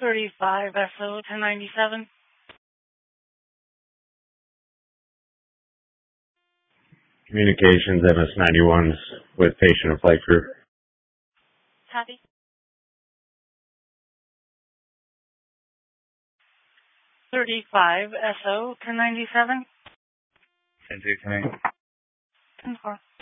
35 SO 1097. Communications MS-91s with patient and flight crew. Copy. 35 SO 1097. 10-2, 10-8. 10-4.